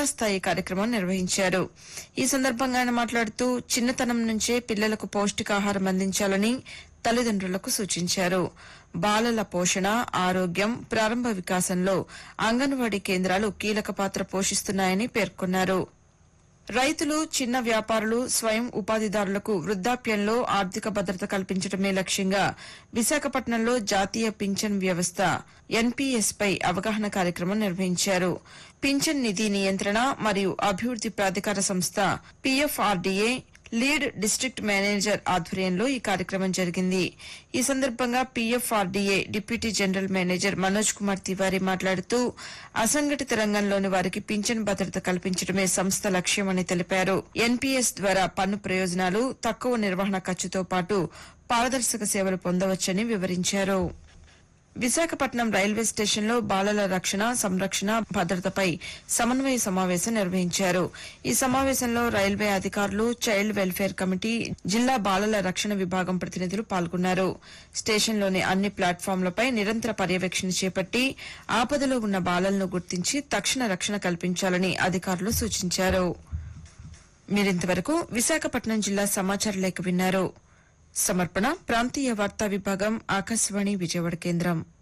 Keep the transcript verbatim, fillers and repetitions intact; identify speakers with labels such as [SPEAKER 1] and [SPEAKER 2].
[SPEAKER 1] జిల్లా స్థాయి కార్యక్రమం నిర్వహించారు. ఈ సందర్భంగా ఆయన మాట్లాడుతూ చిన్నతనం నుంచే పిల్లలకు పౌష్టికాహారం అందించాలని తల్లిదండ్రులకు సూచించారు. బాలల పోషణ, ఆరోగ్యం, ప్రారంభ వికాసంలో అంగన్వాడీ కేంద్రాలు కీలక పాత్ర పోషిస్తున్నాయని పేర్కొన్నారు. రైతులు, చిన్న వ్యాపారులు, స్వయం ఉపాధిదారులకు వృద్దాప్యంలో ఆర్థిక భద్రత కల్పించడమే లక్ష్యంగా విశాఖపట్నంలో జాతీయ పింఛన్ వ్యవస్థ ఎన్పీఎస్ పై అవగాహన కార్యక్రమం నిర్వహించారు. పింఛన్ నిధి నియంత్రణ మరియు అభివృద్ది ప్రాధికార సంస్థ పీఎఫ్ఆర్డీఏ లీడ్ డిస్టిక్ట్ మేనేజర్ ఆధ్వర్యంలో ఈ కార్యక్రమం జరిగింది. ఈ సందర్భంగా PFRDA deputy general manager Manoj Kumar Tiwari మాట్లాడుతూ అసంఘటిత రంగంలోని వారికి పింఛన్ భద్రత కల్పించడమే సంస్థ లక్ష్యమని తెలిపారు. ఎన్పీఎస్ ద్వారా పన్ను ప్రయోజనాలు, తక్కువ నిర్వహణ ఖర్చుతో పాటు పారదర్శక సేవలు పొందవచ్చని వివరించారు. విశాఖపట్నం రైల్వే స్టేషన్లో బాలల రక్షణ, సంరక్షణ, భద్రతపై సమన్వయ సమావేశం నిర్వహించారు. ఈ సమావేశంలో రైల్వే అధికారులు, చైల్డ్ వెల్ఫేర్ కమిటీ, జిల్లా బాలల రక్షణ విభాగం ప్రతినిధులు పాల్గొన్నారు. స్టేషన్లోని అన్ని ప్లాట్ఫామ్లపై నిరంతర పర్యవేక్షణ చేపట్టి ఆపదలో ఉన్న బాలలను గుర్తించి తక్షణ రక్షణ కల్పించాలని అధికారులు సూచించారు. మీరింతవరకు విశాఖపట్నం జిల్లా సమాచార లేఖ విన్నారు. సమర్పణ ప్రాంతీయ వార్తా విభాగం, ఆకాశవాణి విజయవాడ కేంద్రం.